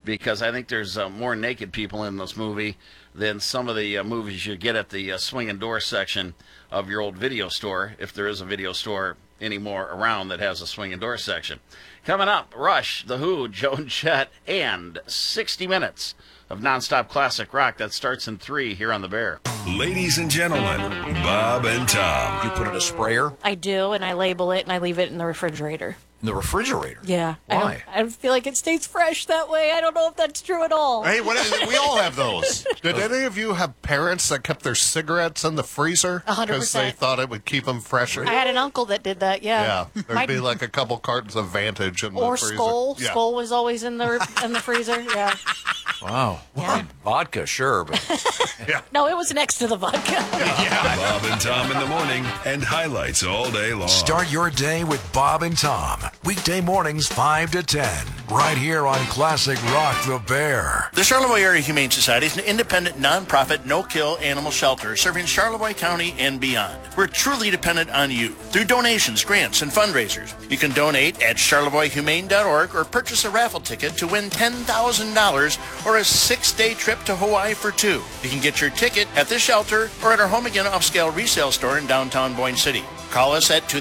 because I think there's more naked people in this movie than some of the movies you get at the swing and door section of your old video store, if there is a video store anymore around that has a swing and door section. Coming up, Rush, The Who, Joan Jett, and 60 minutes of nonstop classic rock. That starts in 3 here on The Bear. Ladies and gentlemen, Bob and Tom. You put it in a sprayer? I do, and I label it, and I leave it in the refrigerator. In the refrigerator? Yeah. Why? I feel like it stays fresh that way. I don't know if that's true at all. Hey, we all have those. Did any of you have parents that kept their cigarettes in the freezer? 100%. Because they thought it would keep them fresher? I had an uncle that did that, yeah. Yeah, there'd be like a couple cartons of Vantage in the or freezer. Skoal. Yeah. Skoal was always in the freezer, yeah. Wow. Yeah. I mean, vodka, sure, but No, it was next to the vodka. Bob and Tom in the morning and highlights all day long. Start your day with Bob and Tom. Weekday mornings 5 to 10. Right here on Classic Rock The Bear. The Charlevoix Area Humane Society is an independent, nonprofit, no-kill animal shelter serving Charlevoix County and beyond. We're truly dependent on you through donations, grants, and fundraisers. You can donate at charlevoixhumane.org or purchase a raffle ticket to win $10,000 or a 6-day trip to Hawaii for 2. You can get your ticket at the shelter or at our Home Again upscale resale store in downtown Boyne City. Call us at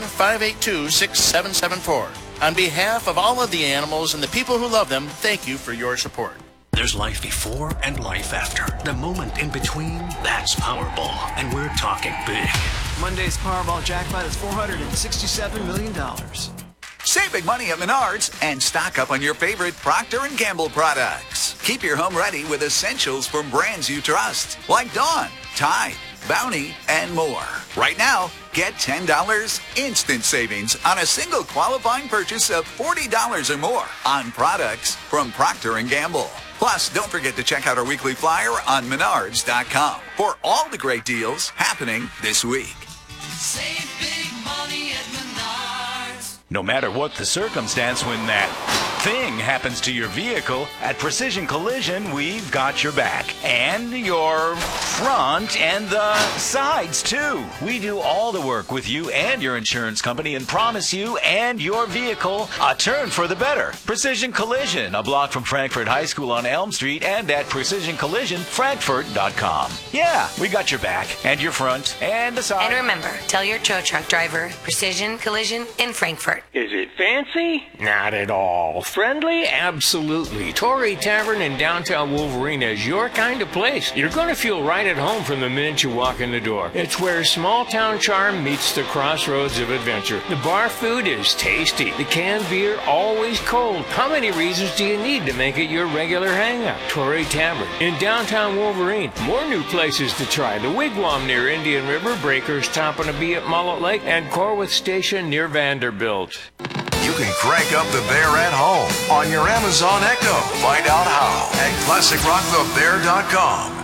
231-582-6774. On behalf of all of the animals and the people who love them, thank you for your support. There's life before and life after. The moment in between, that's Powerball. And we're talking big. Monday's Powerball jackpot is $467 million. Save big money at Menards and stock up on your favorite Procter & Gamble products. Keep your home ready with essentials from brands you trust, like Dawn, Tide, Bounty, and more. Right now, get $10 instant savings on a single qualifying purchase of $40 or more on products from Procter & Gamble. Plus, don't forget to check out our weekly flyer on Menards.com for all the great deals happening this week. Save big money at Menards. No matter what the circumstance, when that thing happens to your vehicle, at Precision Collision, we've got your back. And your front and the sides, too. We do all the work with you and your insurance company and promise you and your vehicle a turn for the better. Precision Collision, a block from Frankfort High School on Elm Street and at precisioncollisionfrankfurt.com. Yeah, we got your back and your front and the side. And remember, tell your tow truck driver, Precision Collision in Frankfort. Is it fancy? Not at all. Friendly? Absolutely. Torrey Tavern in downtown Wolverine is your kind of place. You're going to feel right at home from the minute you walk in the door. It's where small town charm meets the crossroads of adventure. The bar food is tasty. The canned beer always cold. How many reasons do you need to make it your regular hangout? Torrey Tavern in downtown Wolverine. More new places to try. The Wigwam near Indian River, Breakers Top and a Bee at Mullet Lake, and Corwith Station near Vanderbilt. You can crank up the Bear at home on your Amazon Echo. Find out how at ClassicRockTheBear.com.